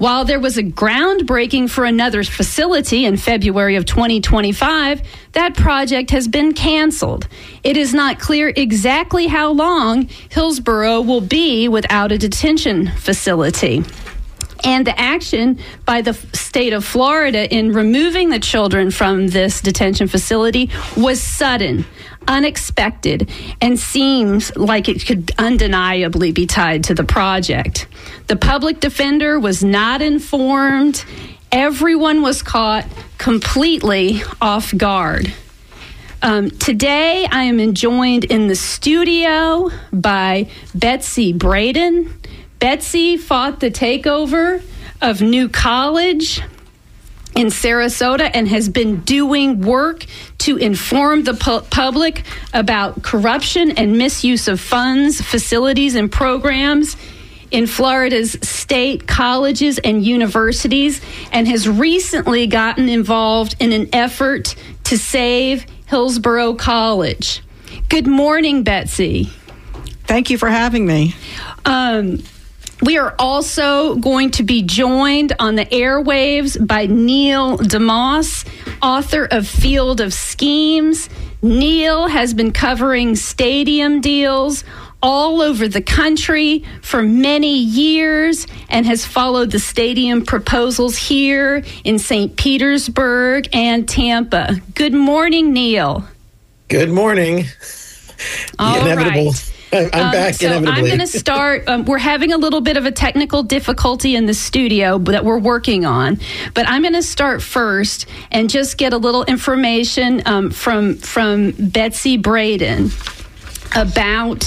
While there was a groundbreaking for another facility in February of 2025, that project has been canceled. It is not clear exactly how long Hillsborough will be without a detention facility. And the action by the state of Florida in removing the children from this detention facility was sudden, unexpected, and seems like it could undeniably be tied to the project. The public defender was not informed. Everyone was caught completely off guard. Today, I am joined in the studio by Betsy Braden. Betsy fought the takeover of New College in Sarasota and has been doing work to inform the public about corruption and misuse of funds, facilities, and programs in Florida's state colleges and universities, and has recently gotten involved in an effort to save Hillsborough College. Good morning, Betsy. Thank you for having me. We are also going to be joined on the airwaves by Neil DeMoss, author of Field of Schemes. Neil has been covering stadium deals all over the country for many years and has followed the stadium proposals here in St. Petersburg and Tampa. Good morning, Neil. Good morning. All Inevitable. right. I'm back so inevitably. I'm going to start. We're having a little bit of a technical difficulty in the studio that we're working on, but I'm going to start first and just get a little information from Betsy Braden about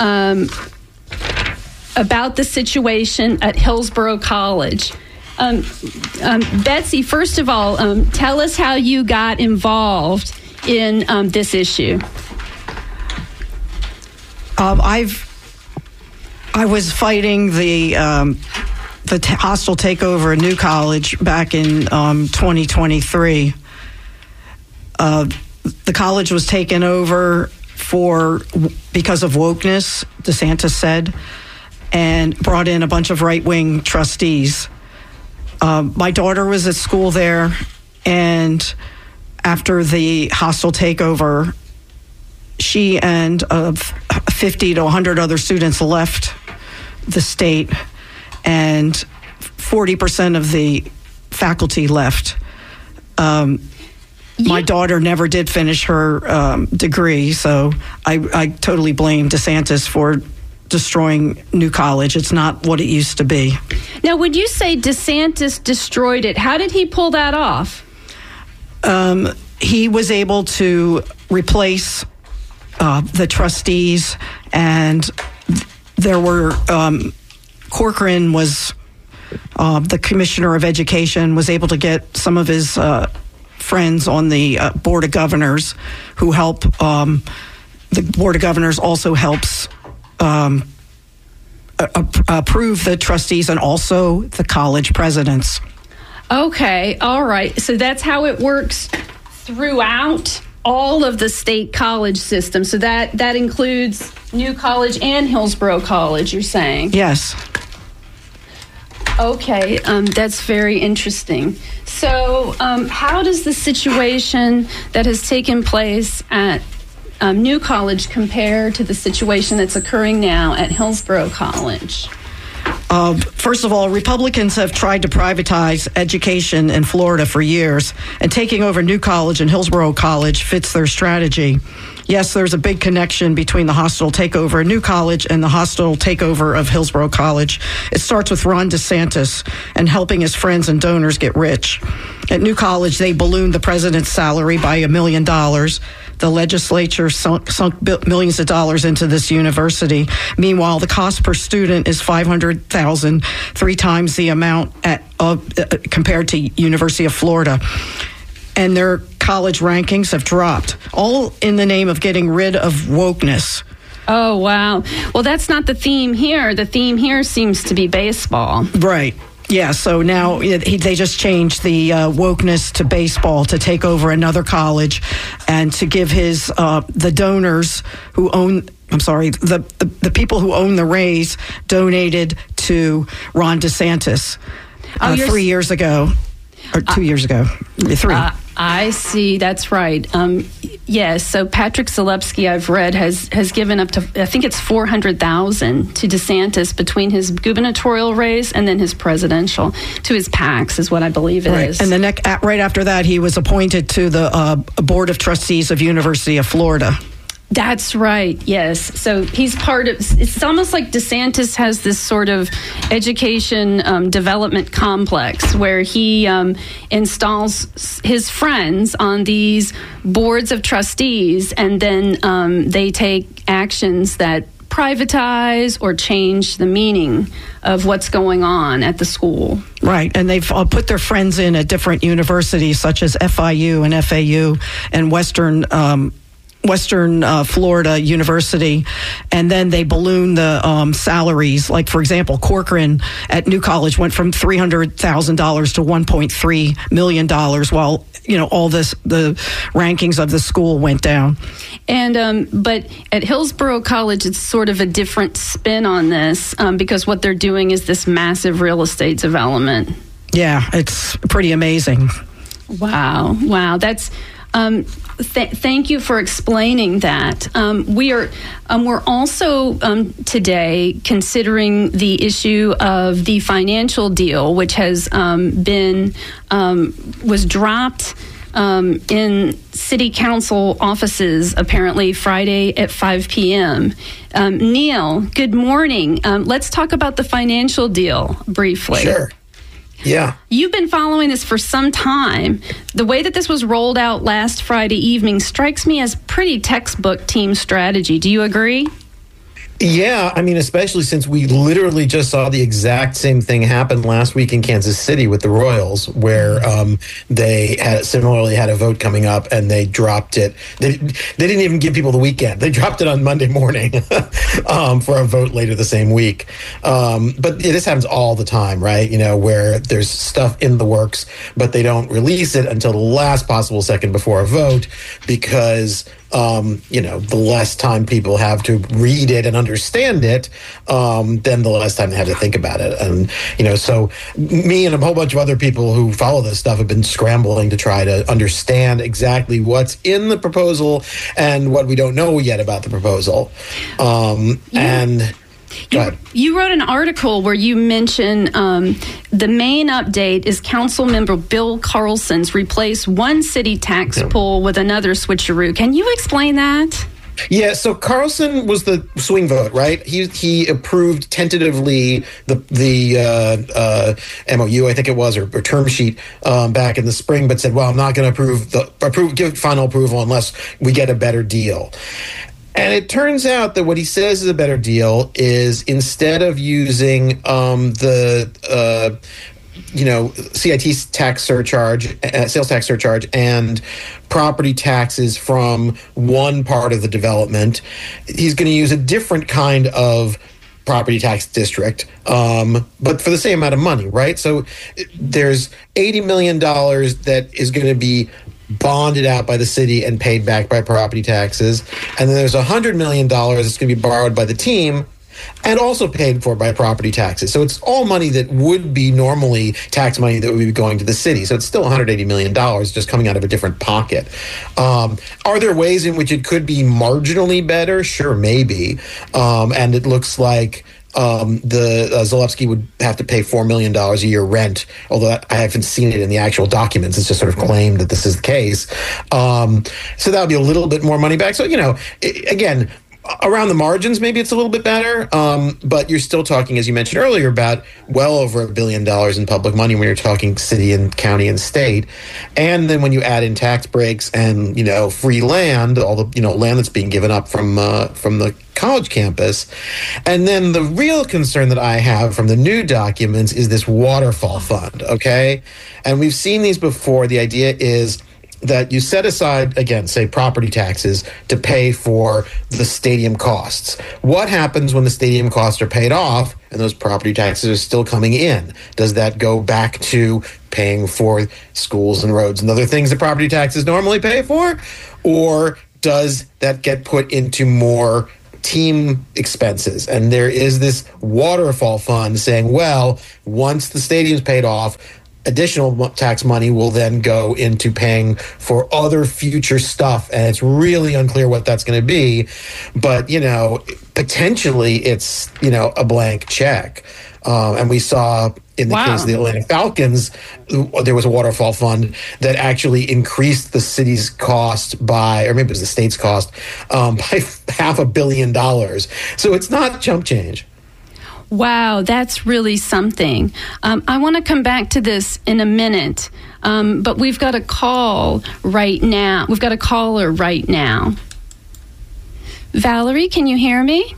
the situation at Hillsborough College. Betsy, first of all, tell us how you got involved in this issue. I was fighting the hostile takeover of New College back in 2023. The college was taken over because of wokeness, DeSantis said, and brought in a bunch of right-wing trustees. My daughter was at school there, and after the hostile takeover, she and 50 to 100 other students left the state, and 40% of the faculty left. My daughter never did finish her degree, so I totally blame DeSantis for destroying New College. It's not what it used to be. Now, when you say DeSantis destroyed it, how did he pull that off? He was able to replace the trustees, and there were Corcoran was the commissioner of education, was able to get some of his friends on the board of governors who help. The board of governors also helps approve the trustees and also the college presidents. Okay, all right. So that's how it works throughout all of the state college system. So that includes New College and Hillsborough College, you're saying? Yes. Okay, that's very interesting. So how does the situation that has taken place at New College compare to the situation that's occurring now at Hillsborough College? First of all, Republicans have tried to privatize education in Florida for years, and taking over New College and Hillsborough College fits their strategy. Yes, there's a big connection between the hostile takeover of New College and the hostile takeover of Hillsborough College. It starts with Ron DeSantis and helping his friends and donors get rich. At New College, they ballooned the president's salary by $1 million. The legislature sunk millions of dollars into this university. Meanwhile, the cost per student is $500,000, 3 times the amount compared to University of Florida. And their college rankings have dropped, all in the name of getting rid of wokeness. Oh, wow. Well, that's not the theme here. The theme here seems to be baseball. Right. Yeah, so now they just changed the wokeness to baseball to take over another college and to give the donors who own, the people who own the Rays donated to Ron DeSantis. 3 years ago, or 2 years ago, 3. I see. That's right. Yes. So Patrick Zalewski, I've read, has given up to, I think it's $400,000 to DeSantis between his gubernatorial race and then his presidential, to his PACs is what I believe it is. And right after that, he was appointed to the Board of Trustees of University of Florida. That's right. Yes. So he's part of. It's almost like DeSantis has this sort of education development complex where he installs his friends on these boards of trustees, and then they take actions that privatize or change the meaning of what's going on at the school. Right, and they've put their friends in at different universities such as FIU and FAU and Western Florida University, and then they balloon the salaries. Like, for example, Corcoran at New College went from $300,000 to $1.3 million, while the rankings of the school went down. And but at Hillsborough College, it's sort of a different spin on this because what they're doing is this massive real estate development. Yeah, it's pretty amazing. Wow, that's. Thank you for explaining that. We're also today considering the issue of the financial deal, which has was dropped in city council offices apparently Friday at 5 p.m. Neil, good morning. Let's talk about the financial deal briefly. Sure. Yeah. You've been following this for some time. The way that this was rolled out last Friday evening strikes me as pretty textbook team strategy. Do you agree? Yeah, I mean, especially since we literally just saw the exact same thing happen last week in Kansas City with the Royals, where they had similarly had a vote coming up and they dropped it. They didn't even give people the weekend. They dropped it on Monday morning for a vote later the same week. But this happens all the time, right? Where there's stuff in the works, but they don't release it until the last possible second before a vote because the less time people have to read it and understand it, then the less time they have to think about it. And, so me and a whole bunch of other people who follow this stuff have been scrambling to try to understand exactly what's in the proposal and what we don't know yet about the proposal. You wrote an article where you mentioned the main update is Council Member Bill Carlson's replace one city tax pool with another switcheroo. Can you explain that? Yeah, so Carlson was the swing vote, right? He approved tentatively the MOU, I think it was, or term sheet back in the spring, but said, well, I'm not going to give final approval unless we get a better deal. And it turns out that what he says is a better deal is instead of using CIT tax surcharge, sales tax surcharge, and property taxes from one part of the development, he's going to use a different kind of property tax district, but for the same amount of money, right? So there's $80 million that is going to be bonded out by the city and paid back by property taxes. And then there's $100 million that's going to be borrowed by the team and also paid for by property taxes. So it's all money that would be normally tax money that would be going to the city. So it's still $180 million just coming out of a different pocket. Are there ways in which it could be marginally better? Sure, maybe. And it looks like Zalewski would have to pay $4 million a year rent, although I haven't seen it in the actual documents. It's just sort of claimed that this is the case. So that would be a little bit more money back. So, again, around the margins, maybe it's a little bit better, but you're still talking, as you mentioned earlier, about well over $1 billion in public money when you're talking city and county and state. And then when you add in tax breaks and, free land, all the, land that's being given up from the college campus. And then the real concern that I have from the new documents is this waterfall fund, okay? And we've seen these before. The idea is that you set aside, again, say property taxes to pay for the stadium costs. What happens when the stadium costs are paid off and those property taxes are still coming in? Does that go back to paying for schools and roads and other things that property taxes normally pay for? Or does that get put into more team expenses, and there is this waterfall fund saying, well, once the stadium's paid off, additional tax money will then go into paying for other future stuff, and it's really unclear what that's going to be. But, potentially it's, a blank check. And we saw in the case of the Atlanta Falcons, there was a waterfall fund that actually increased the city's cost by, or maybe it was the state's cost, by $500 million. So it's not chump change. Wow, that's really something. I want to come back to this in a minute, but we've got a call right now. We've got a caller right now. Valerie, can you hear me?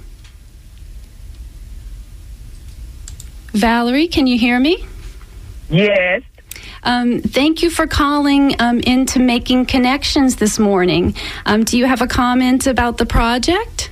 Valerie, can you hear me? Yes. Thank you for calling into Making Connections this morning. Do you have a comment about the project?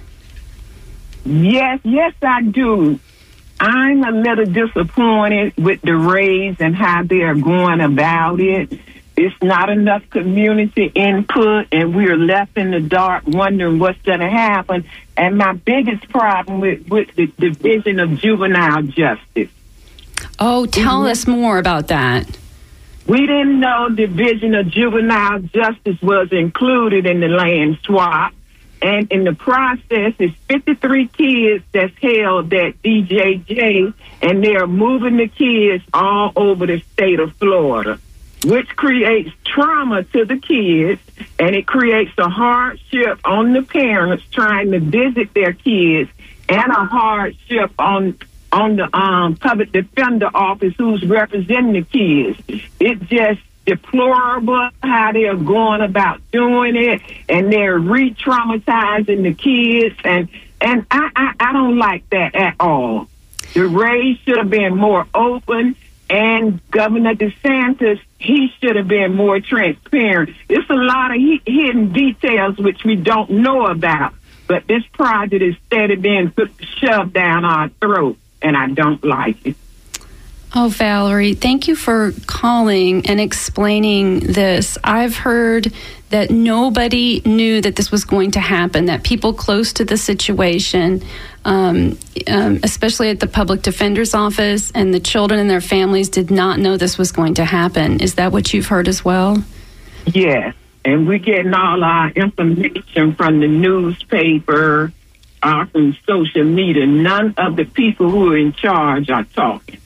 Yes, I do. I'm a little disappointed with the raise and how they are going about it. It's not enough community input, and we're left in the dark wondering what's going to happen. And my biggest problem with the Division of Juvenile Justice. Oh, tell us more about that. We didn't know Division of Juvenile Justice was included in the land swap. And in the process, it's 53 kids that's held at DJJ, and they're moving the kids all over the state of Florida, which creates trauma to the kids, and it creates a hardship on the parents trying to visit their kids, and a hardship on the public defender office who's representing the kids. It's just deplorable how they're going about doing it, and they're re-traumatizing the kids, and I don't like that at all. The raise should have been more open, and Governor DeSantis, he should have been more transparent. There's a lot of hidden details which we don't know about, but this project is steady being shoved down our throat, and I don't like it. Oh, Valerie, thank you for calling and explaining this. I've heard that nobody knew that this was going to happen, that people close to the situation, especially at the public defender's office, and the children and their families did not know this was going to happen. Is that what you've heard as well? Yes, and we're getting all our information from the newspaper, from social media. None of the people who are in charge are talking.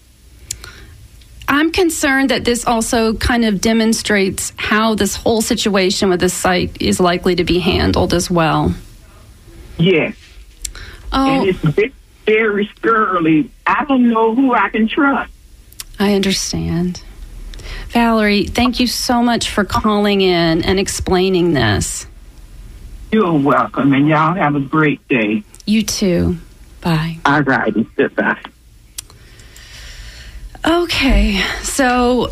I'm concerned that this also kind of demonstrates how this whole situation with this site is likely to be handled as well. Yes. Oh. And it's very scurry. I don't know who I can trust. I understand. Valerie, thank you so much for calling in and explaining this. You're welcome, and y'all have a great day. You too. Bye. All righty. Goodbye. Okay, so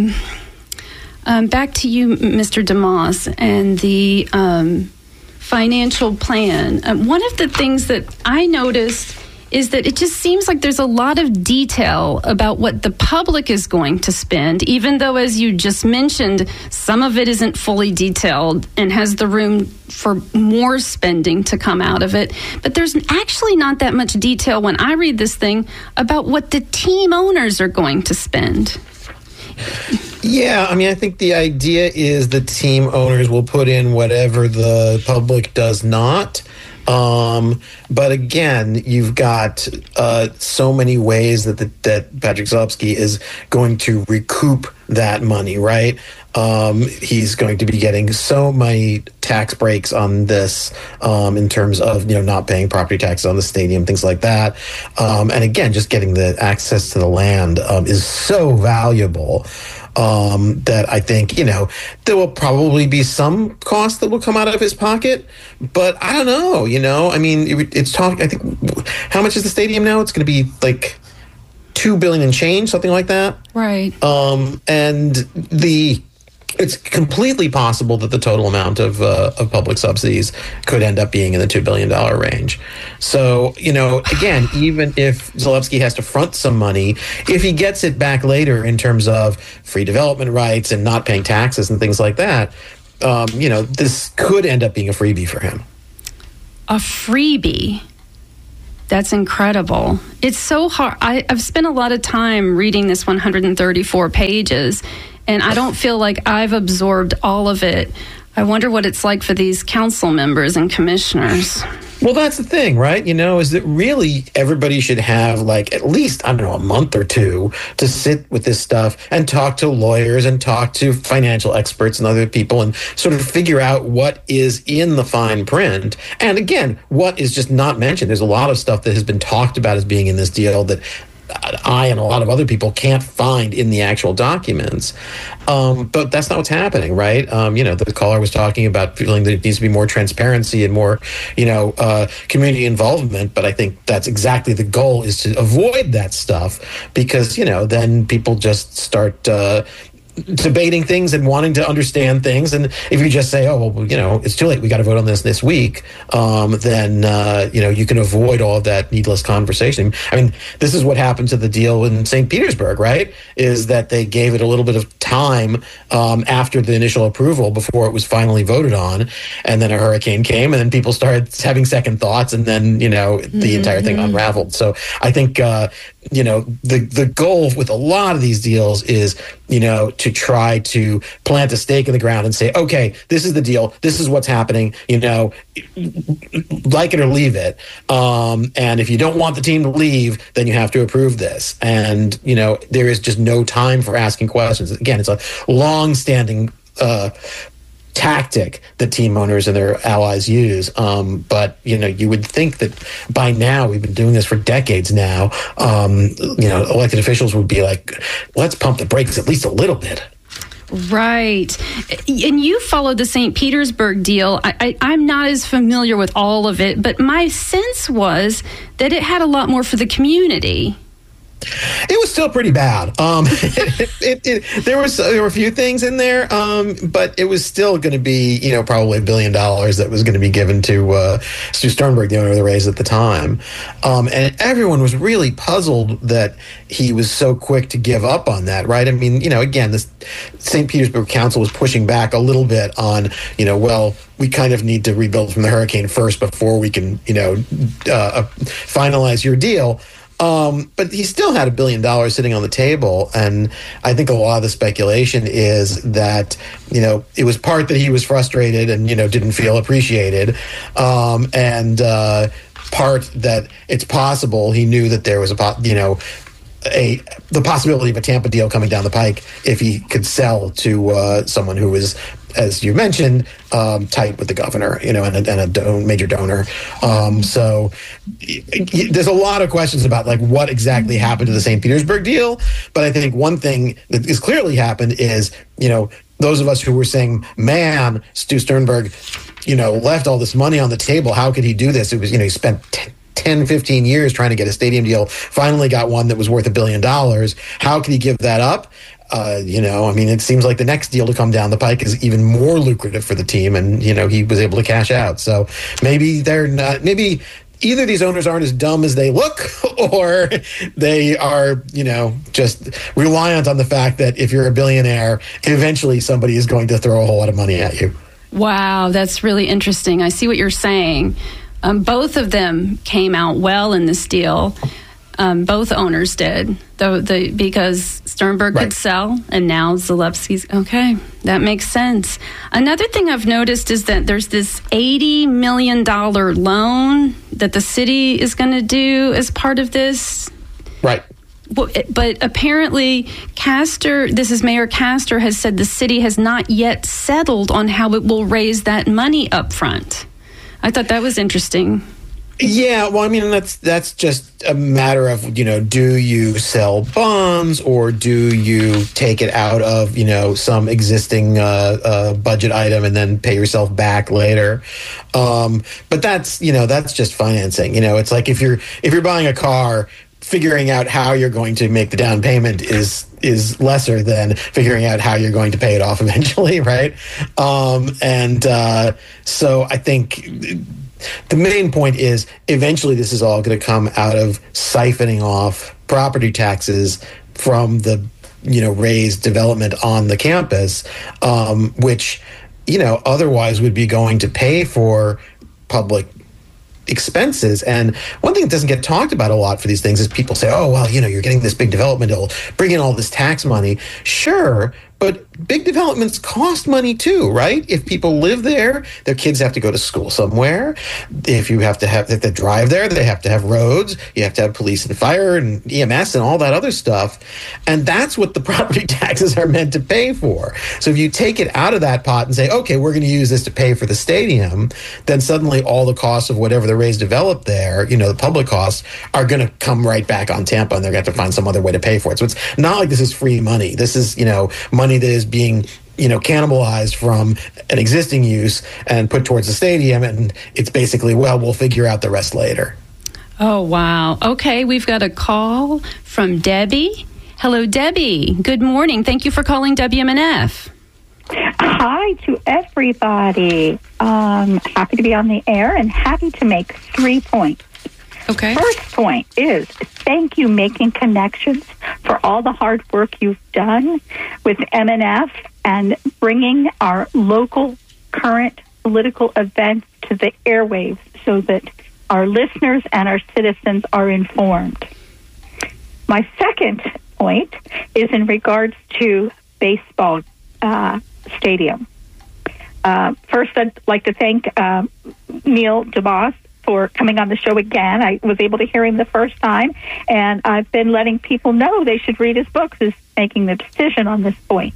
back to you, Mr. DeMoss, and the financial plan. One of the things that I noticed is that it just seems like there's a lot of detail about what the public is going to spend, even though, as you just mentioned, some of it isn't fully detailed and has the room for more spending to come out of it. But there's actually not that much detail when I read this thing about what the team owners are going to spend. Yeah, I mean, I think the idea is the team owners will put in whatever the public does not. But again, you've got so many ways that Patrick Zalewski is going to recoup that money, right? He's going to be getting so many tax breaks on this in terms of not paying property taxes on the stadium, things like that. And again, just getting the access to the land is so valuable. That I think, there will probably be some cost that will come out of his pocket, but I don't know, I mean, it's talking, I think, how much is the stadium now? It's going to be like $2 billion and change, something like that. Right. And it's completely possible that the total amount of public subsidies could end up being in the $2 billion range. So, again, even if Zalewski has to front some money, if he gets it back later in terms of free development rights and not paying taxes and things like that, this could end up being a freebie for him. a freebie. That's incredible. It's so hard. I've spent a lot of time reading this 134 pages, and I don't feel like I've absorbed all of it. I wonder what it's like for these council members and commissioners. Well, that's the thing, right? Is that really everybody should have like at least, I don't know, a month or two to sit with this stuff and talk to lawyers and talk to financial experts and other people and sort of figure out what is in the fine print. And again, what is just not mentioned. There's a lot of stuff that has been talked about as being in this deal that I and a lot of other people can't find in the actual documents. But that's not what's happening, right? The caller was talking about feeling that it needs to be more transparency and more, community involvement. But I think that's exactly the goal, is to avoid that stuff, because, then people just start debating things and wanting to understand things. And if you just say, oh, well, it's too late, we got to vote on this week, then, you can avoid all of that needless conversation. I mean, this is what happened to the deal in St. Petersburg, right? Is that they gave it a little bit of time after the initial approval before it was finally voted on. And then a hurricane came, and then people started having second thoughts, and then, the entire thing unraveled. So I think, the goal with a lot of these deals is, to try to plant a stake in the ground and say, okay, this is the deal. This is what's happening, like it or leave it. And if you don't want the team to leave, then you have to approve this. And, there is just no time for asking questions. Again, it's a long-standing tactic that team owners and their allies use. But, you would think that by now, we've been doing this for decades now, elected officials would be like, let's pump the brakes at least a little bit. Right. And you followed the St. Petersburg deal. I'm not as familiar with all of it, but my sense was that it had a lot more for the community. It was still pretty bad. There were a few things in there, but it was still going to be, probably $1 billion that was going to be given to Stu Sternberg, the owner of the Rays at the time. And everyone was really puzzled that he was so quick to give up on that, right? I mean, again, the St. Petersburg Council was pushing back a little bit on, well, we kind of need to rebuild from the hurricane first before we can, finalize your deal. But he still had $1 billion sitting on the table. And I think a lot of the speculation is that, it was part that he was frustrated and, didn't feel appreciated. And part that it's possible he knew that there was the possibility of a Tampa deal coming down the pike if he could sell to someone who was, as you mentioned, tight with the governor, and a major donor. So there's a lot of questions about like what exactly happened to the St. Petersburg deal. But I think one thing that is clearly happened is, those of us who were saying, man, Stu Sternberg, left all this money on the table. How could he do this? It was, he spent 10, 15 years trying to get a stadium deal, finally got one that was worth $1 billion. How could he give that up? It seems like the next deal to come down the pike is even more lucrative for the team, and, he was able to cash out. So maybe maybe either these owners aren't as dumb as they look, or they are, just reliant on the fact that if you're a billionaire, eventually somebody is going to throw a whole lot of money at you. Wow, that's really interesting. I see what you're saying. Both of them came out well in this deal. Both owners did, because Sternberg could sell, and now Zalewski's. Okay, that makes sense. Another thing I've noticed is that there's this $80 million loan that the city is going to do as part of this. Right. But apparently, Mayor Castor has said the city has not yet settled on how it will raise that money up front. I thought that was interesting. Yeah, well, that's just a matter of, do you sell bonds or do you take it out of, some existing budget item and then pay yourself back later? But that's just financing. It's like if you're buying a car, figuring out how you're going to make the down payment is lesser than figuring out how you're going to pay it off eventually, right? So I think the main point is eventually this is all going to come out of siphoning off property taxes from the raised development on the campus, which otherwise would be going to pay for public expenses. And one thing that doesn't get talked about a lot for these things is people say, oh, well, you're getting this big development, it'll bring in all this tax money. Sure, but big developments cost money too, right? If people live there, their kids have to go to school somewhere. If they drive there, they have to have roads. You have to have police and fire and EMS and all that other stuff. And that's what the property taxes are meant to pay for. So if you take it out of that pot and say, okay, we're going to use this to pay for the stadium, then suddenly all the costs of whatever the Rays developed there, the public costs, are going to come right back on Tampa, and they're going to have to find some other way to pay for it. So it's not like this is free money. This is, money that is being cannibalized from an existing use and put towards the stadium, and it's basically, we'll figure out the rest later. Oh, wow. Okay, we've got a call from Debbie. Hello, Debbie. Good morning. Thank you for calling WMNF. Hi to everybody. Happy to be on the air and happy to make 3 points. Okay. First point is thank you, Making Connections, for all the hard work you've done with MNF and bringing our local current political events to the airwaves so that our listeners and our citizens are informed. My second point is in regards to baseball stadium. First, I'd like to thank Neil DeVos for coming on the show again. I was able to hear him the first time, and I've been letting people know they should read his books as making the decision on this point.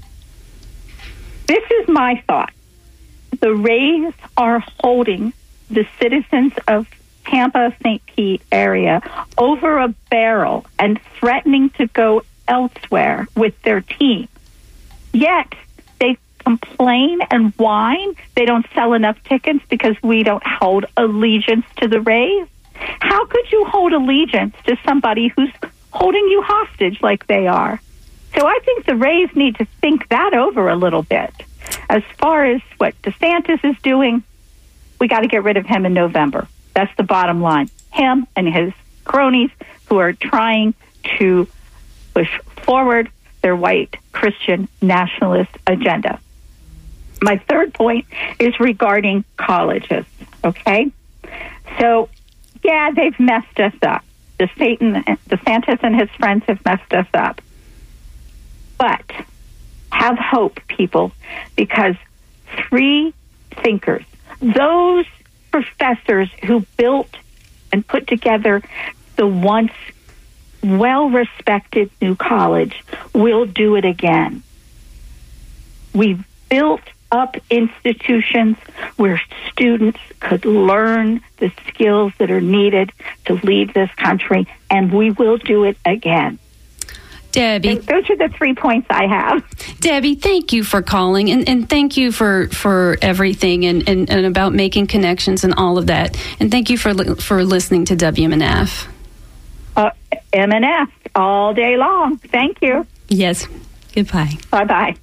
This is my thought. The Rays are holding the citizens of Tampa, St. Pete area over a barrel and threatening to go elsewhere with their team. Yet, they complain and whine they don't sell enough tickets because we don't hold allegiance to the Rays. How could you hold allegiance to somebody who's holding you hostage like they are? So I think the Rays need to think that over a little bit. As far as what DeSantis is doing, we got to get rid of him in November. That's the bottom line. Him and his cronies who are trying to push forward their white Christian nationalist agenda. My third point is regarding colleges, okay? So, yeah, they've messed us up. DeSantis and his friends have messed us up. But have hope, people, because free thinkers, those professors who built and put together the once well-respected new college, will do it again. We've built up institutions where students could learn the skills that are needed to lead this country, and we will do it again. Debbie. And those are the 3 points I have. Debbie, thank you for calling, and thank you for everything and about making connections and all of that. And thank you for listening to WMNF. MNF all day long. Thank you. Yes. Goodbye. Bye-bye.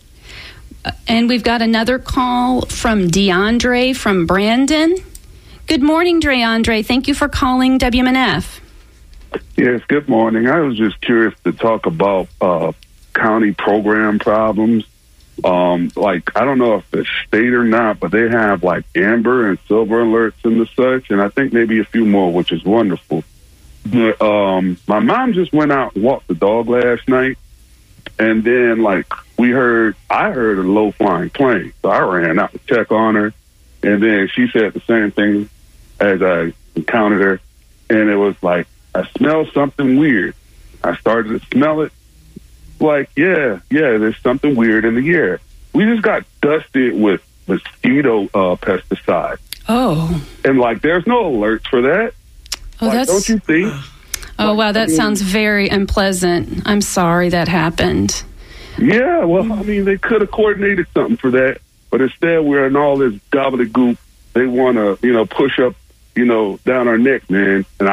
And we've got another call from DeAndre from Brandon. Good morning, DeAndre. Thank you for calling WMNF. Yes, good morning. I was just curious to talk about county program problems. Like, I don't know if it's state or not, but they have like amber and silver alerts and the such, and I think maybe a few more, which is wonderful. But my mom just went out and walked the dog last night, and then like I heard a low flying plane, so I ran out to check on her, and then she said the same thing as I encountered her, and it was like I smelled something weird. I started to smell it, like yeah, there's something weird in the air. We just got dusted with mosquito pesticide. Oh, and like there's no alerts for that. Oh, like, don't you think? Oh, wow, that sounds very unpleasant. I'm sorry that happened. Yeah, well, I mean, they could have coordinated something for that, but instead we're in all this gobbledygook. They want to, push up, down our neck, man. And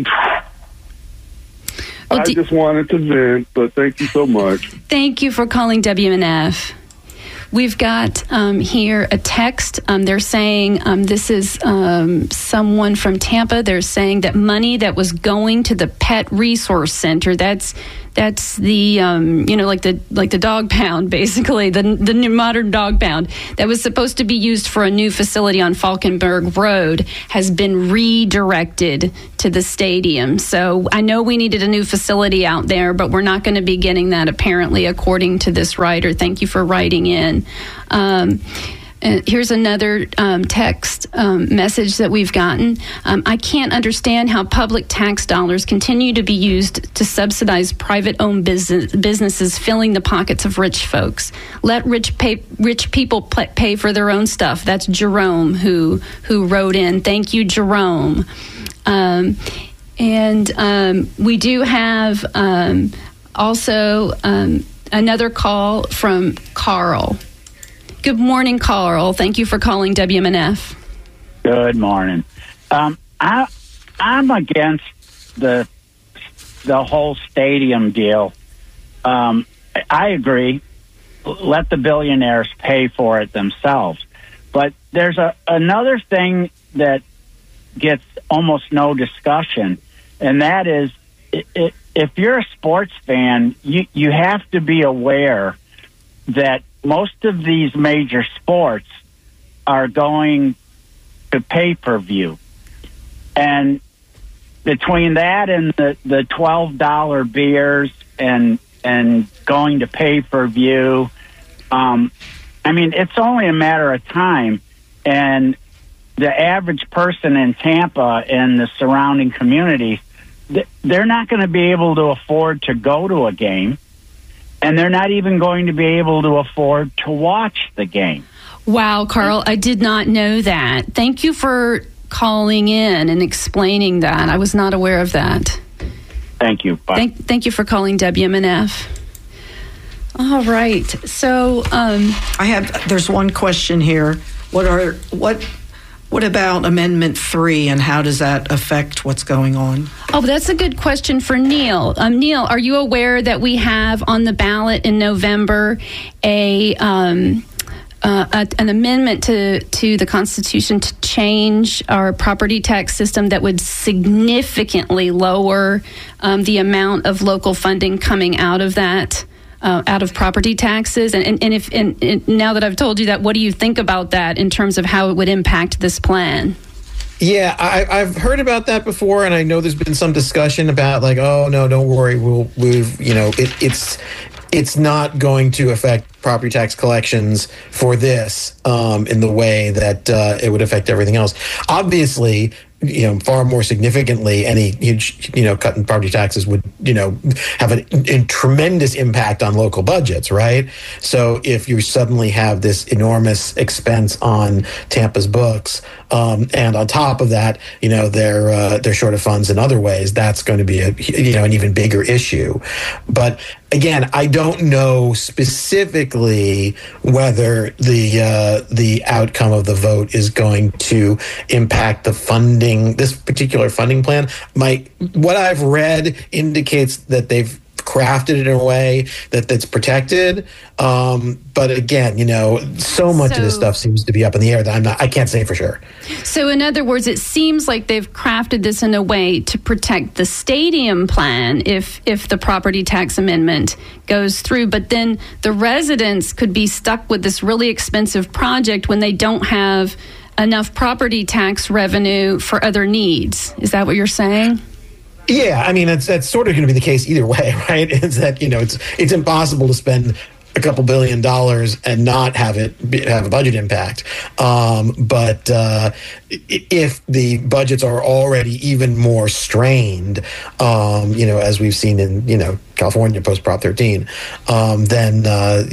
I just wanted to vent, but thank you so much. Thank you for calling WMNF. We've got here a text. They're saying this is someone from Tampa. They're saying that money that was going to the Pet Resource Center, that's That's the like the dog pound, basically the new modern dog pound that was supposed to be used for a new facility on Falkenberg Road has been redirected to the stadium. So I know we needed a new facility out there, but we're not going to be getting that apparently, according to this writer. Thank you for writing in. Here's another text message that we've gotten. I can't understand how public tax dollars continue to be used to subsidize private-owned businesses filling the pockets of rich folks. Let rich people pay for their own stuff. That's Jerome who wrote in. Thank you, Jerome. We do have also another call from Carl. Good morning, Carl. Thank you for calling WMNF. Good morning. I'm against the whole stadium deal. I agree. Let the billionaires pay for it themselves. But there's another thing that gets almost no discussion, and that is if you're a sports fan, you have to be aware that most of these major sports are going to pay-per-view. And between that and the $12 beers and going to pay-per-view, it's only a matter of time. And the average person in Tampa and the surrounding communities, they're not going to be able to afford to go to a game. And they're not even going to be able to afford to watch the game. Wow, Carl, I did not know that. Thank you for calling in and explaining that. I was not aware of that. Thank you. Bye. Thank you for calling WMNF. All right. So there's one question here. What about Amendment 3, and how does that affect what's going on? Oh, that's a good question for Neil. Neil, are you aware that we have on the ballot in November an amendment to the Constitution to change our property tax system that would significantly lower the amount of local funding coming out of that? Out of property taxes, and now that I've told you that, what do you think about that in terms of how it would impact this plan? Yeah, I've heard about that before, and I know there's been some discussion about oh no, don't worry, it's not going to affect property tax collections for this in the way that it would affect everything else. Obviously, far more significantly, any huge, cut in property taxes would, have a tremendous impact on local budgets, right? So if you suddenly have this enormous expense on Tampa's books, and on top of that, they're short of funds in other ways, that's going to be an even bigger issue. But again, I don't know specifically whether the outcome of the vote is going to impact the funding, this particular funding plan. What I've read indicates that they've crafted it in a way that's protected. But again, so much of this stuff seems to be up in the air that I can't say for sure. So in other words, it seems like they've crafted this in a way to protect the stadium plan if the property tax amendment goes through. But then the residents could be stuck with this really expensive project when they don't have enough property tax revenue for other needs. Is that what you're saying? Yeah, that's sort of going to be the case either way, right? Is that it's impossible to spend a couple $1 billion and not have a budget impact. But if the budgets are already even more strained, as we've seen in California post Prop 13, then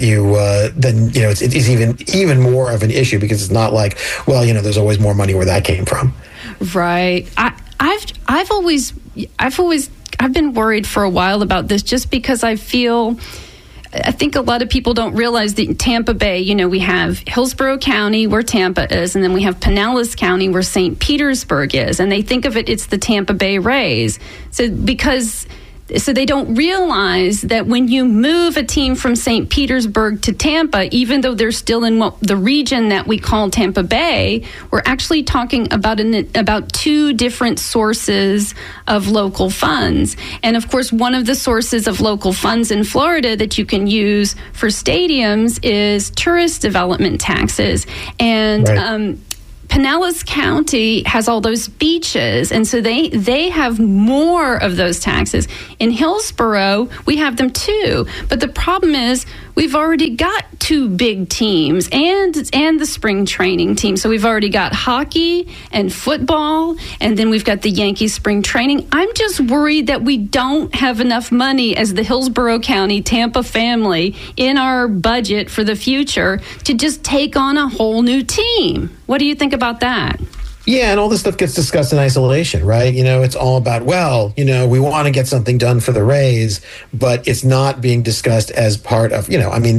it's even more of an issue, because it's not like, there's always more money where that came from. Right. I've been worried for a while about this, just because I think a lot of people don't realize that Tampa Bay, we have Hillsborough County where Tampa is, and then we have Pinellas County where St. Petersburg is, and they think of it's the Tampa Bay Rays. So because So they don't realize that when you move a team from St. Petersburg to Tampa, even though they're still in the region that we call Tampa Bay, we're actually talking about two different sources of local funds. And of course, one of the sources of local funds in Florida that you can use for stadiums is tourist development taxes. And right. Pinellas County has all those beaches, and so they have more of those taxes. In Hillsborough, we have them too. But the problem is we've already got two big teams and the spring training team. So we've already got hockey and football, and then we've got the Yankees spring training. I'm just worried that we don't have enough money as the Hillsborough County Tampa family in our budget for the future to just take on a whole new team. What do you think about that? Yeah, and all this stuff gets discussed in isolation, right? It's all about, we want to get something done for the Rays, but it's not being discussed as part of,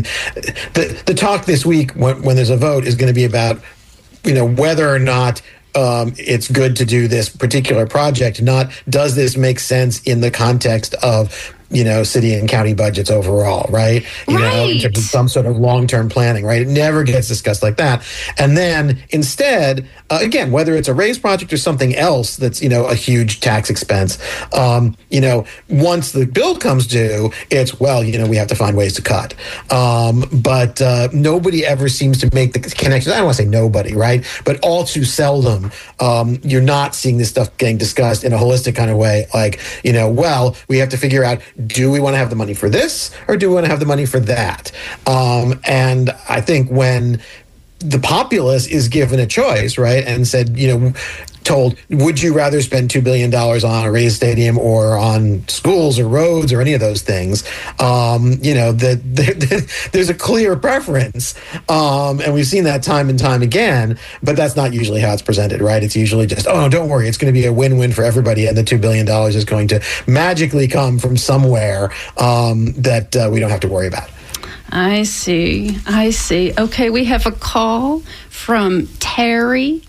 the talk this week when there's a vote is going to be about, whether or not it's good to do this particular project, not does this make sense in the context of city and county budgets overall, right? In terms of some sort of long-term planning, right? It never gets discussed like that. And then instead, again, whether it's a Rays project or something else that's, a huge tax expense, once the bill comes due, it's, we have to find ways to cut. But nobody ever seems to make the connections. I don't want to say nobody, right? But all too seldom, you're not seeing this stuff getting discussed in a holistic kind of way. Like, we have to figure out, do we want to have the money for this or do we want to have the money for that? And I think when the populace is given a choice, right, and said, told, would you rather spend $2 billion on a Rays stadium or on schools or roads or any of those things? There's a clear preference. And we've seen that time and time again, but that's not usually how it's presented, right? It's usually just, no, don't worry, it's going to be a win-win for everybody, and the $2 billion is going to magically come from somewhere that we don't have to worry about. I see. Okay, we have a call from Terry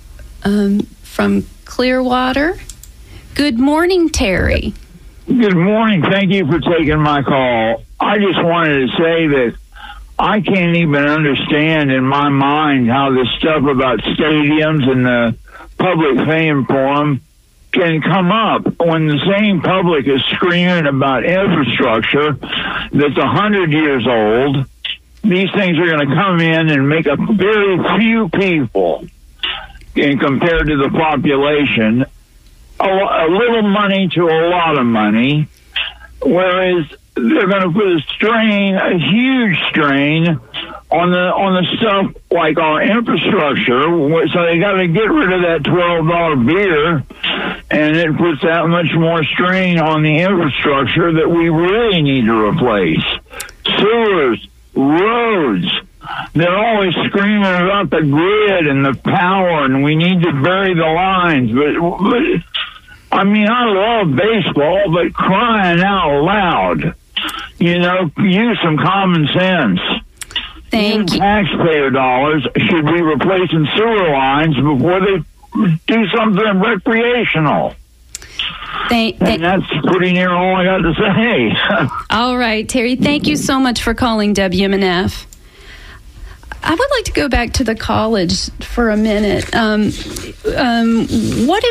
from Clearwater. Good morning, Terry. Good morning. Thank you for taking my call. I just wanted to say that I can't even understand in my mind how this stuff about stadiums and the public fame for them can come up when the same public is screaming about infrastructure that's 100 years old. These things are going to come in and make a very few people, and compared to the population, a little money to a lot of money, whereas they're going to put a huge strain on the stuff like our infrastructure. So they got to get rid of that $12 beer, and it puts that much more strain on the infrastructure that we really need to replace. Sewers, roads. They're always screaming about the grid and the power, and we need to bury the lines. But I mean, I love baseball, but crying out loud, use some common sense. Thank you. Taxpayer dollars should be replacing sewer lines before they do something recreational. And that's pretty near all I got to say. All right, Terry, thank you so much for calling WMNF. I would like to go back to the college for a minute. What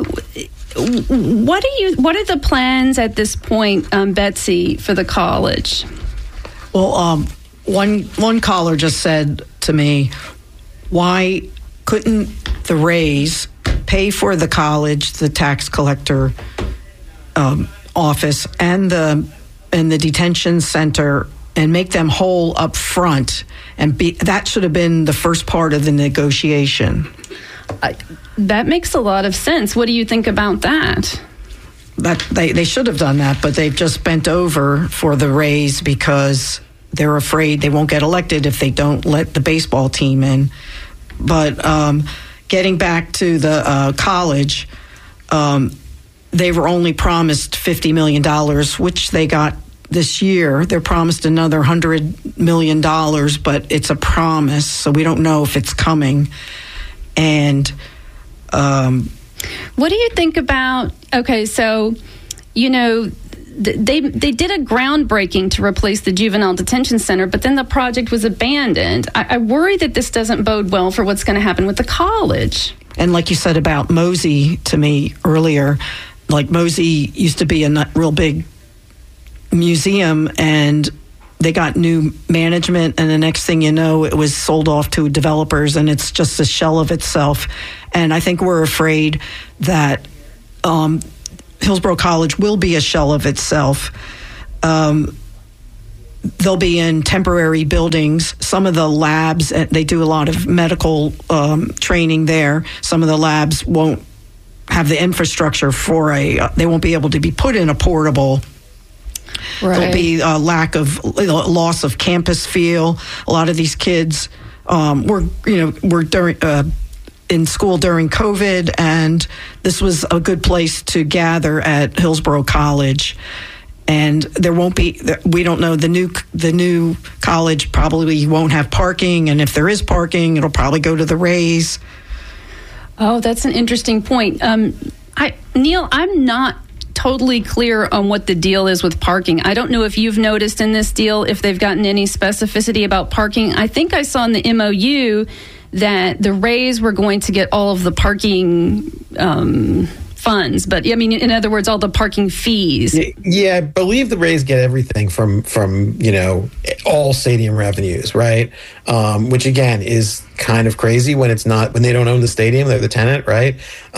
are the plans at this point, Betsy, for the college? Well, one caller just said to me, why couldn't the Rays pay for the college, the tax collector office, and the detention center, and make them whole up front? And that should have been the first part of the negotiation. That makes a lot of sense. What do you think about that? That they should have done that, but they've just bent over for the Rays because they're afraid they won't get elected if they don't let the baseball team in. But getting back to the college, they were only promised $50 million, which they got this year. They're promised another $100 million, but it's a promise, so we don't know if it's coming. And what do you think about, okay, so, they did a groundbreaking to replace the juvenile detention center, but then the project was abandoned. I worry that this doesn't bode well for what's going to happen with the college. And like you said about Mosey to me earlier, like Mosey used to be a real big museum, and they got new management, and the next thing you know, it was sold off to developers, and it's just a shell of itself. And I think we're afraid that Hillsborough College will be a shell of itself. They'll be in temporary buildings. Some of the labs, they do a lot of medical training there. Some of the labs won't have the infrastructure for they won't be able to be put in a portable. Right. There'll be a loss of campus feel. A lot of these kids were in school during COVID, and this was a good place to gather at Hillsborough College. And there won't be. We don't know, the new college probably won't have parking, and if there is parking, it'll probably go to the Rays. Oh, that's an interesting point. Neil, I'm not totally clear on what the deal is with parking. I don't know if you've noticed in this deal if they've gotten any specificity about parking. I think I saw in the MOU that the Rays were going to get all of the parking funds, but I mean, in other words, all the parking fees. Yeah, I believe the Rays get everything from all stadium revenues, right? Which again is kind of crazy when they don't own the stadium, they're the tenant, right?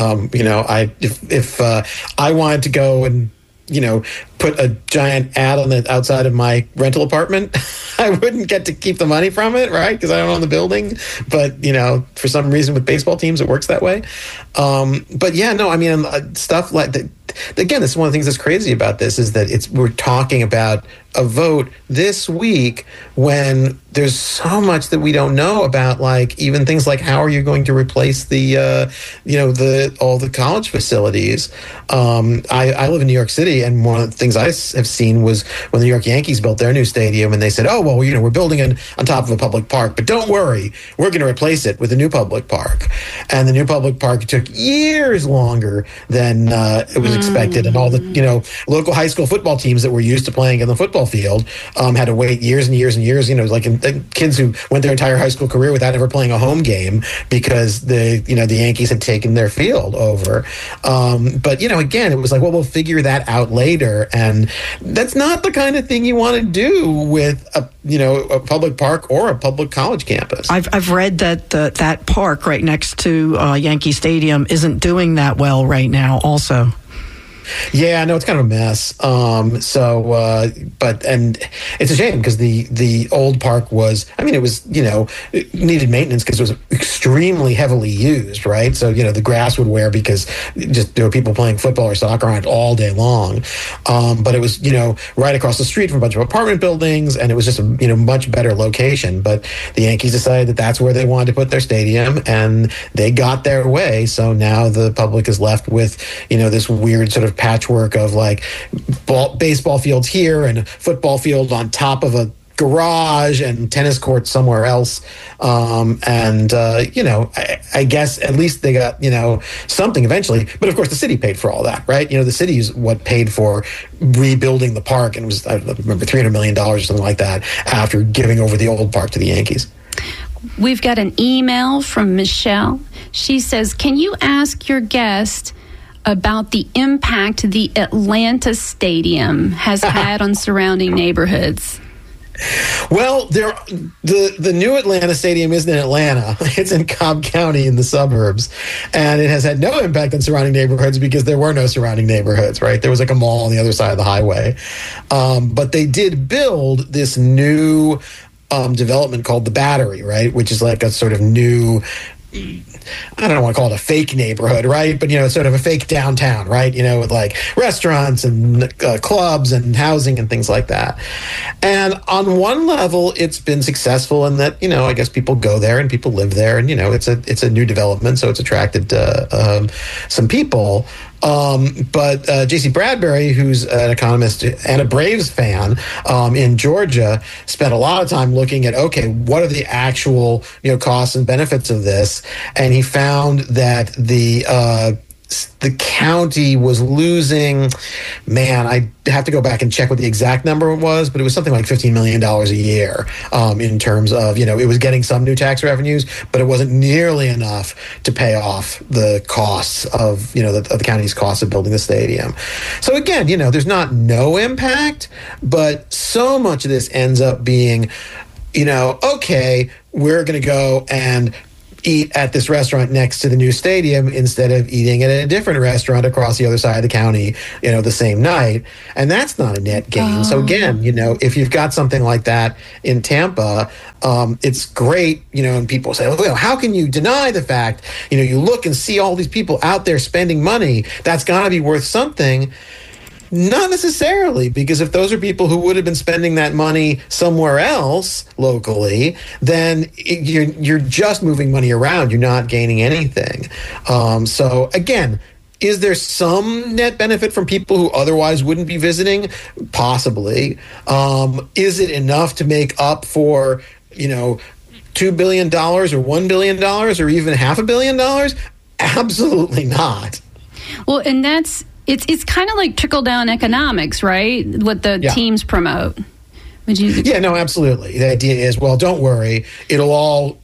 If I wanted to go and put a giant ad on the outside of my rental apartment, I wouldn't get to keep the money from it, right? Because I don't own the building. But, for some reason with baseball teams, it works that way. But yeah, no, I mean, stuff like that. Again, this is one of the things that's crazy about this is that we're talking about a vote this week when there's so much that we don't know about, like even things like how are you going to replace the all the college facilities. I live in New York City, and one of the things I have seen was when the New York Yankees built their new stadium, and they said, oh well, we're building on top of a public park, but don't worry, we're going to replace it with a new public park. And the new public park took years longer than it was expected, and all the local high school football teams that were used to playing in the football field had to wait years and years and years. Like kids who went their entire high school career without ever playing a home game because the Yankees had taken their field over. But again, it was like, well, we'll figure that out later, and that's not the kind of thing you want to do with a public park or a public college campus. I've read that that park right next to Yankee Stadium isn't doing that well right now also. Yeah, no, it's kind of a mess. And it's a shame because the old park was, it was, it needed maintenance because it was extremely heavily used, right? So, the grass would wear because there were people playing football or soccer on it all day long. But it was, right across the street from a bunch of apartment buildings, and it was just a, much better location. But the Yankees decided that that's where they wanted to put their stadium, and they got their way. So now the public is left with, this weird sort of patchwork of like baseball fields here and football field on top of a garage and tennis court somewhere else. I guess at least they got, something eventually. But of course, the city paid for all that, right? The city is what paid for rebuilding the park, and it was, I remember, $300 million or something like that after giving over the old park to the Yankees. We've got an email from Michelle. She says, can you ask your guest about the impact the Atlanta Stadium has had on surrounding neighborhoods? Well, the new Atlanta Stadium isn't in Atlanta. It's in Cobb County in the suburbs. And it has had no impact on surrounding neighborhoods because there were no surrounding neighborhoods, right? There was like a mall on the other side of the highway. But they did build this new development called the Battery, right? Which is like a sort of new, I don't want to call it a fake neighborhood, right? But, sort of a fake downtown, right? With like restaurants and clubs and housing and things like that. And on one level, it's been successful in that, I guess people go there and people live there, and, it's a new development, so it's attracted some people. But J.C. Bradbury, who's an economist and a Braves fan in Georgia, spent a lot of time looking at, okay, what are the actual costs and benefits of this? And he found that the county was losing, man, I have to go back and check what the exact number was, but it was something like $15 million a year in terms of, it was getting some new tax revenues, but it wasn't nearly enough to pay off the costs of, the county's costs of building the stadium. So again, there's not no impact, but so much of this ends up being, okay, we're going to go and eat at this restaurant next to the new stadium instead of eating at a different restaurant across the other side of the county, the same night. And that's not a net gain. So again, if you've got something like that in Tampa, it's great, and people say, well, how can you deny the fact, you look and see all these people out there spending money, that's got to be worth something. Not necessarily, because if those are people who would have been spending that money somewhere else locally, then you're just moving money around. You're not gaining anything. So again, is there some net benefit from people who otherwise wouldn't be visiting? Possibly. Is it enough to make up for, $2 billion or $1 billion or even $500 million? Absolutely not. Well, and it's kind of like trickle-down economics, right? What the teams promote. Would you? Yeah, no, absolutely. The idea is, well, don't worry, it'll all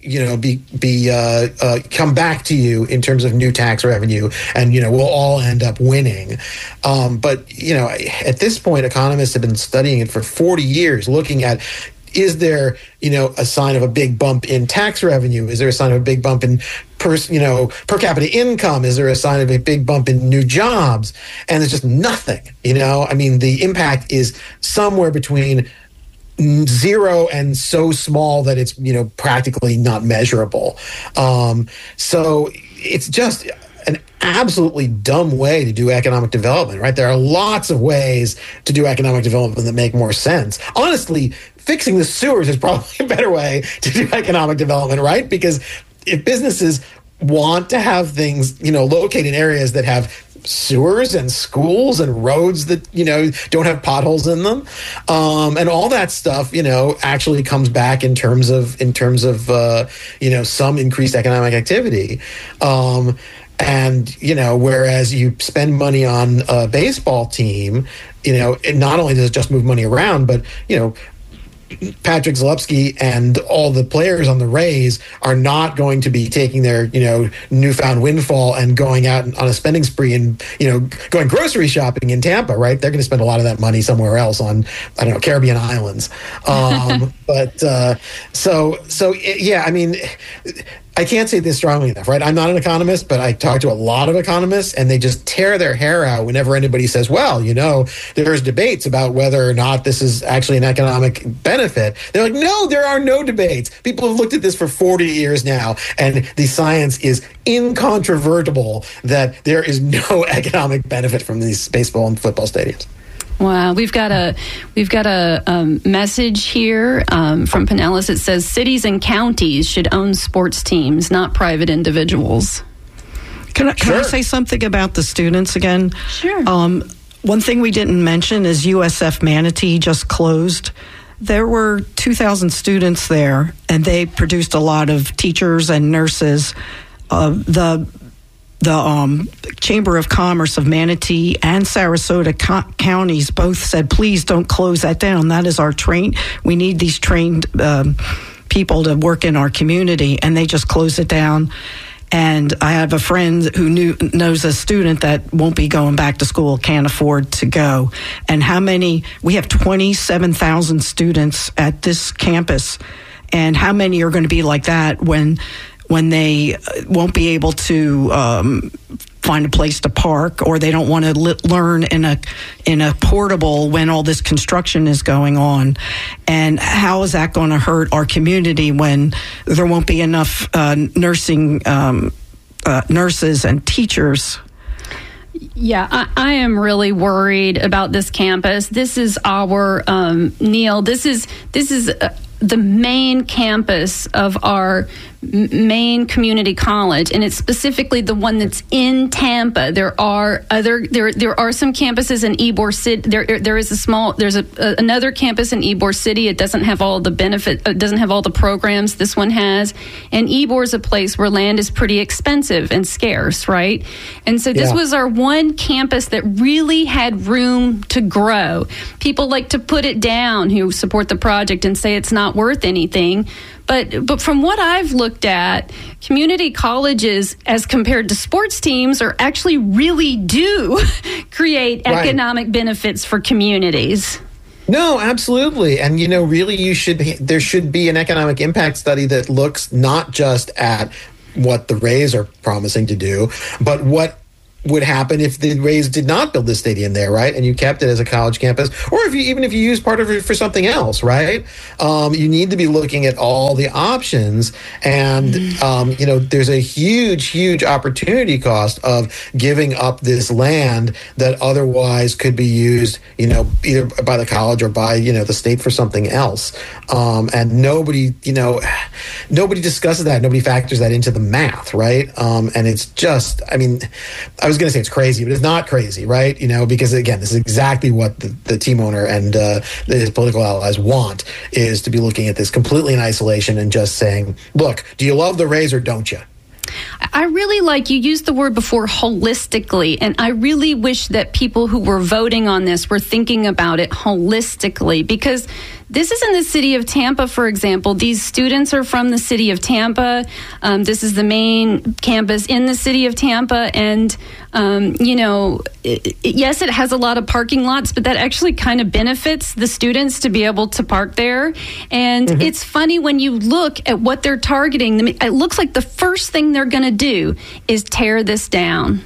come back to you in terms of new tax revenue, and we'll all end up winning. But at this point, economists have been studying it for 40 years, looking at. Is there, a sign of a big bump in tax revenue? Is there a sign of a big bump in per capita income? Is there a sign of a big bump in new jobs? And there's just nothing, I mean, the impact is somewhere between zero and so small that it's, practically not measurable. So it's just an absolutely dumb way to do economic development, right? There are lots of ways to do economic development that make more sense. Honestly, fixing the sewers is probably a better way to do economic development, right? Because if businesses want to have things, located in areas that have sewers and schools and roads that, don't have potholes in them, and all that stuff, actually comes back in terms of some increased economic activity. And, whereas you spend money on a baseball team, it not only does it just move money around, but, Patrick Zalewski and all the players on the Rays are not going to be taking their, newfound windfall and going out on a spending spree and, going grocery shopping in Tampa, right? They're going to spend a lot of that money somewhere else on, Caribbean islands. Yeah, I mean, I can't say this strongly enough, right? I'm not an economist, but I talk to a lot of economists, and they just tear their hair out whenever anybody says, well, there's debates about whether or not this is actually an economic benefit. They're like, no, there are no debates. People have looked at this for 40 years now, and the science is incontrovertible that there is no economic benefit from these baseball and football stadiums. Wow, we've got a message here from Pinellas. It says cities and counties should own sports teams, not private individuals. Can I say something about the students again? Sure. One thing we didn't mention is USF Manatee just closed. There were 2,000 students there, and they produced a lot of teachers and nurses. The Chamber of Commerce of Manatee and Sarasota counties both said, please don't close that down. That is our we need these trained people to work in our community, and they just closed it down. And I have a friend who knows a student that won't be going back to school, can't afford to go. And we have 27,000 students at this campus, and how many are going to be like that when they won't be able to find a place to park, or they don't want to learn in a portable when all this construction is going on? And how is that going to hurt our community when there won't be enough nurses and teachers? Yeah, I am really worried about this campus. This is our Neil. This is the main campus of our main community college, and it's specifically the one that's in Tampa. There are some campuses in Ybor City. There's another campus in Ybor City. It doesn't have all the benefit. It doesn't have all the programs this one has. And Ybor is a place where land is pretty expensive and scarce, right? And so this was our one campus that really had room to grow. People like to put it down who support the project and say it's not worth anything. But from what I've looked at, community colleges, as compared to sports teams, are actually really do create economic benefits for communities. No, absolutely. And, really there should be an economic impact study that looks not just at what the Rays are promising to do, but what would happen if the Rays did not build this stadium there, right? And you kept it as a college campus, or even if you use part of it for something else, right? You need to be looking at all the options, and there's a huge opportunity cost of giving up this land that otherwise could be used, either by the college or by the state for something else. And nobody discusses that. Nobody factors that into the math, right? And it's just, I was going to say it's crazy, but it's not crazy, right? Because again, this is exactly what the team owner and his political allies want, is to be looking at this completely in isolation and just saying, look, do you love the Rays or don't you? I really like, you used the word before, holistically, and I really wish that people who were voting on this were thinking about it holistically, because this is in the city of Tampa, for example. These students are from the city of Tampa. This is the main campus in the city of Tampa. And, yes, it has a lot of parking lots, but that actually kind of benefits the students to be able to park there. And it's funny when you look at what they're targeting. It looks like the first thing they're going to do is tear this down.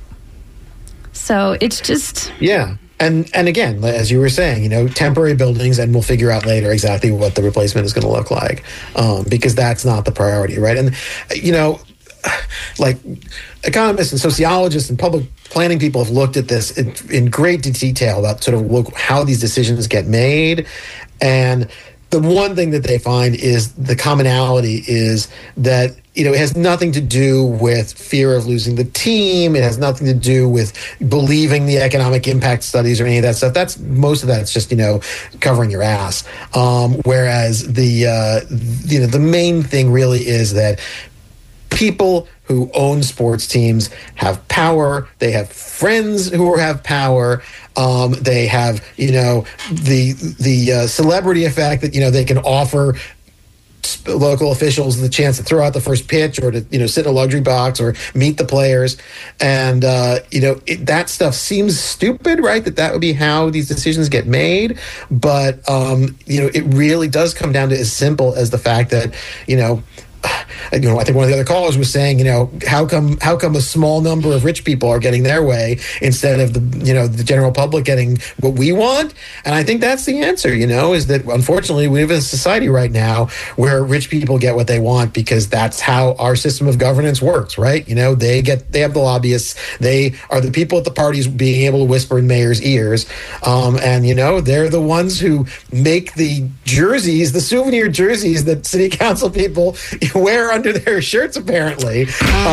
So it's just... Yeah. And again, as you were saying, temporary buildings, and we'll figure out later exactly what the replacement is going to look like, because that's not the priority, right? And, like economists and sociologists and public planning people have looked at this in great detail about sort of how these decisions get made. And the one thing that they find is the commonality is that, it has nothing to do with fear of losing the team. It has nothing to do with believing the economic impact studies or any of that stuff. Most of that's just, covering your ass. Whereas the main thing really is that people who own sports teams have power. They have friends who have power. They have, the celebrity effect that, they can offer local officials the chance to throw out the first pitch, or to sit in a luxury box or meet the players. And that stuff seems stupid, right? That would be how these decisions get made. But it really does come down to as simple as the fact that I think one of the other callers was saying, how come a small number of rich people are getting their way instead of the general public getting what we want? And I think that's the answer, is that unfortunately we live in a society right now where rich people get what they want because that's how our system of governance works, right? They have the lobbyists, they are the people at the parties being able to whisper in mayors' ears, and they're the ones who make the jerseys, the souvenir jerseys that city council people wear under their shirts, apparently.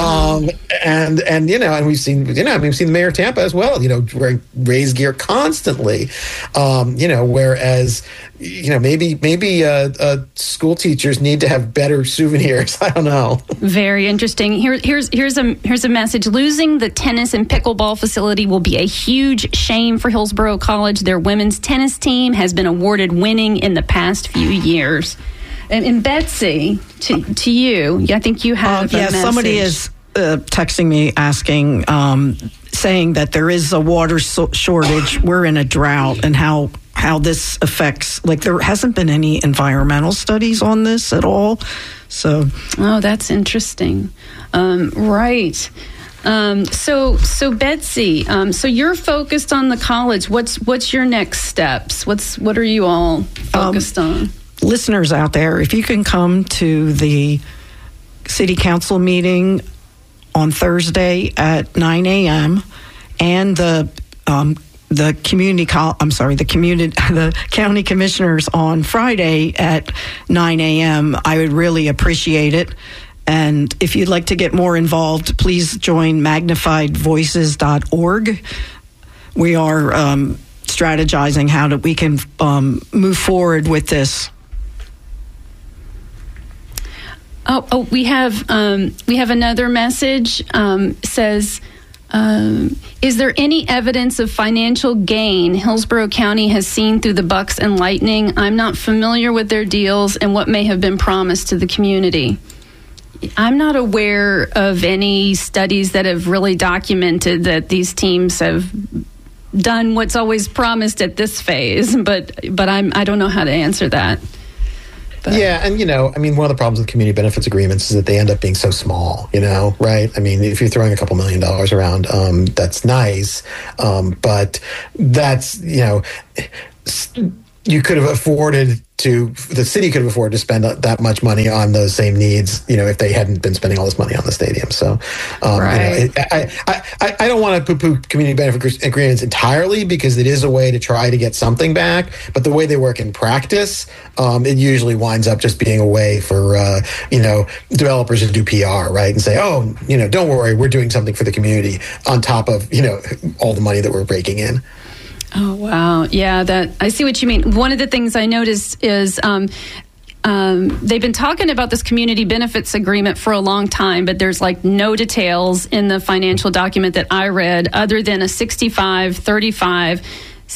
And we've seen the mayor of Tampa as well, wearing Rays gear constantly. Whereas, maybe school teachers need to have better souvenirs. I don't know. Very interesting. Here's a message. Losing the tennis and pickleball facility will be a huge shame for Hillsborough College. Their women's tennis team has been awarded winning in the past few years. And Betsy, to you, I think you have a message. Somebody is texting me asking, saying that there is a water shortage. We're in a drought, and how this affects, there hasn't been any environmental studies on this at all. So, that's interesting. Right. So Betsy, so you're focused on the college. What's your next steps? What are you all focused on? Listeners out there, if you can come to the city council meeting on Thursday at 9 a.m. and the the county commissioners on Friday at 9 a.m., I would really appreciate it. And if you'd like to get more involved, please join magnifiedvoices.org. We are strategizing how we can move forward with this. We have another message. Says, is there any evidence of financial gain Hillsborough County has seen through the Bucks and Lightning? I'm not familiar with their deals and what may have been promised to the community. I'm not aware of any studies that have really documented that these teams have done what's always promised at this phase, but I don't know how to answer that. But. Yeah, and one of the problems with community benefits agreements is that they end up being so small, right? I mean, if you're throwing a couple $1 million around, that's nice, but that's, you could have afforded the city could have afforded to spend that much money on those same needs, if they hadn't been spending all this money on the stadium. So, right. I don't want to poo-poo community benefit agreements entirely because it is a way to try to get something back. But the way they work in practice, it usually winds up just being a way for, developers to do PR, right? And say, don't worry, we're doing something for the community on top of, all the money that we're breaking in. Oh, wow. Yeah, I see what you mean. One of the things I noticed is they've been talking about this community benefits agreement for a long time, but there's no details in the financial document that I read other than a 65-35.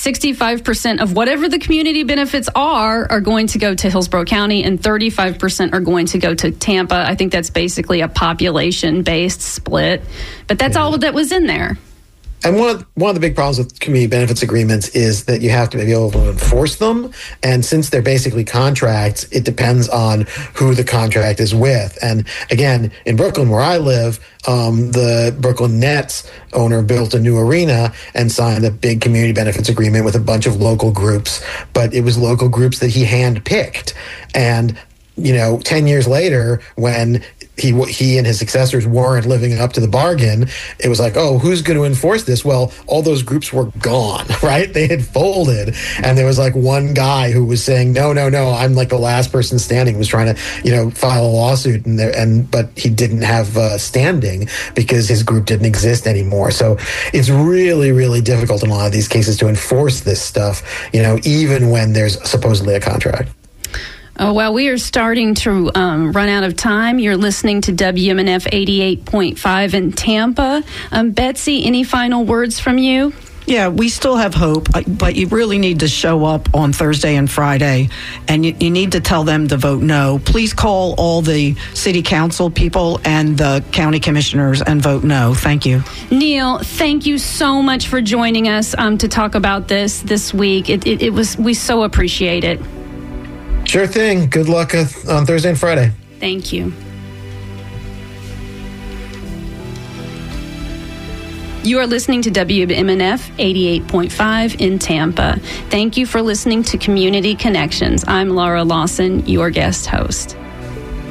65% of whatever the community benefits are going to go to Hillsborough County and 35% are going to go to Tampa. I think that's basically a population-based split, but that's all that was in there. And one of the big problems with community benefits agreements is that you have to be able to enforce them. And since they're basically contracts, it depends on who the contract is with. And again, in Brooklyn, where I live, the Brooklyn Nets owner built a new arena and signed a big community benefits agreement with a bunch of local groups. But it was local groups that he handpicked. And 10 years later, when he and his successors weren't living up to the bargain, it was who's going to enforce this? Well, all those groups were gone, right? They had folded. And there was one guy who was saying, no, I'm the last person standing, was trying to, file a lawsuit but he didn't have standing because his group didn't exist anymore. So it's really, really difficult in a lot of these cases to enforce this stuff, even when there's supposedly a contract. Oh, well, we are starting to run out of time. You're listening to WMNF 88.5 in Tampa. Betsy, any final words from you? Yeah, we still have hope, but you really need to show up on Thursday and Friday, and you need to tell them to vote no. Please call all the city council people and the county commissioners and vote no. Thank you. Neil, thank you so much for joining us to talk about this week. We so appreciate it. Sure thing. Good luck on Thursday and Friday. Thank you. You are listening to WMNF 88.5 in Tampa. Thank you for listening to Community Connections. I'm Laura Lawson, your guest host.